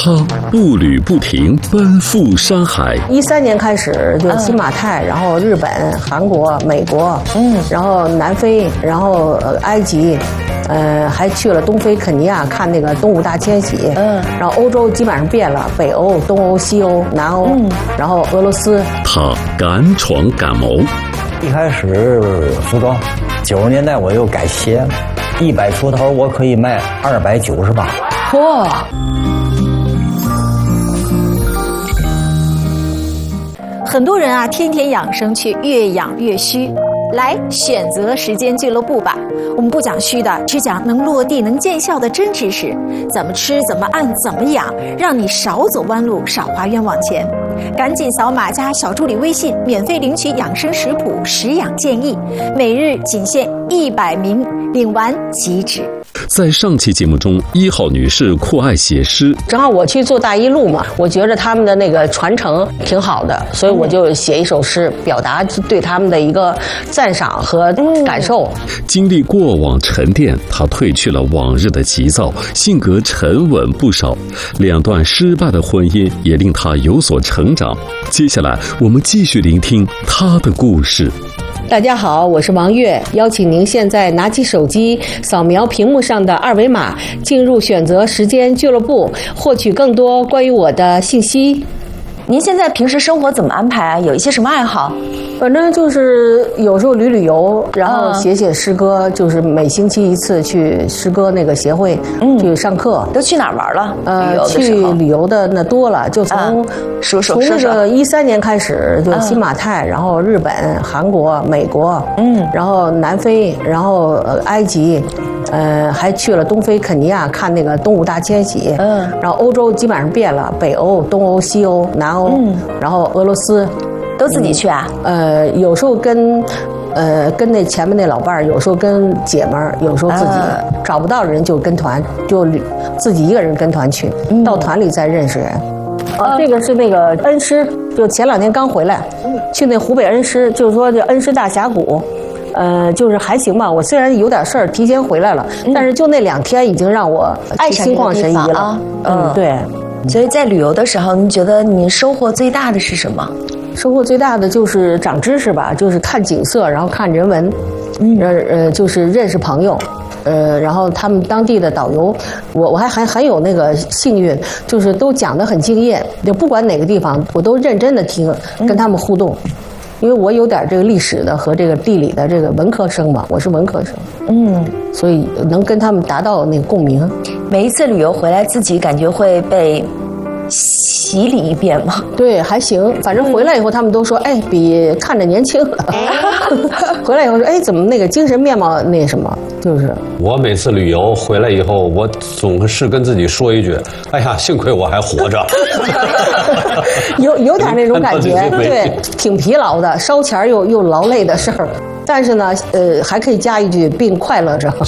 他步履不停，奔赴山海。 13年开始就新马泰，然后日本、韩国、美国，然后南非，然后埃及。还去了东非肯尼亚看那个动物大迁徙，然后欧洲基本上遍了，北欧、东欧、西欧、南欧，然后俄罗斯。 他敢闯敢谋， 一开始服装，90年代我又改鞋，100出头我可以卖298。 哇！很多人啊，天天养生却越养越虚。来选择时间俱乐部吧，我们不讲虚的，只讲能落地能见效的真知识，怎么吃怎么按怎么养，让你少走弯路少花冤枉钱。赶紧扫码加小助理微信，免费领取养生食谱食养建议，每日仅限100名，领完即止。 在上期节目中，1号女士酷爱写诗， 正好我去做大一路嘛，我觉得他们的那个传承挺好的，所以我就写一首诗，表达对他们的一个赞赏和感受。 经历过往沉淀，她褪去了往日的急躁，性格沉稳不少。2段失败的婚姻也令她有所成长。接下来我们继续聆听她的故事。 大家好，我是王悦，邀请您现在拿起手机，扫描屏幕上的2维码，进入选择时间俱乐部，获取更多关于我的信息。 您现在平时生活怎么安排啊？有一些什么爱好？ 反正就是有时候旅游，然后写诗歌，就是每星期1次去诗歌那个协会去上课。 都去哪儿玩了？ 去旅游的那多了，就从那个13年开始，就新马泰，然后日本、韩国、美国，然后南非，然后埃及。还去了东非肯尼亚看那个动物大迁徙，然后欧洲基本上遍了，北欧、东欧、西欧、南欧，然后俄罗斯， 都自己去啊？ 有时候跟那前面那老伴儿，有时候跟姐们儿，有时候自己找不到人就跟团，就自己一个人跟团去，到团里再认识人。这个是那个恩施，就前2天刚回来，去那湖北恩施，就是说这恩施大峡谷。就是还行吧。我虽然有点事儿提前回来了，但是就那2天已经让我心旷神怡了。对。 所以在旅游的时候，你觉得你收获最大的是什么？ 收获最大的就是长知识吧，就是看景色，然后看人文，就是认识朋友。然后他们当地的导游，我还很有那个幸运，就是都讲得很敬业，就不管哪个地方，我都认真的听，跟他们互动。因为我有点这个历史的和这个地理的这个文科生嘛，我是文科生，所以能跟他们达到那个共鸣。 每一次旅游回来，自己感觉会被洗礼一遍吗？ 对，还行，反正回来以后他们都说，哎，比看着年轻了。回来以后说，哎，怎么那个精神面貌那什么，就是我每次旅游回来以后，我总是跟自己说一句，哎呀，幸亏我还活着。 有点那种感觉，对，挺疲劳的，烧钱又劳累的事儿。但是呢，还可以加一句并快乐着。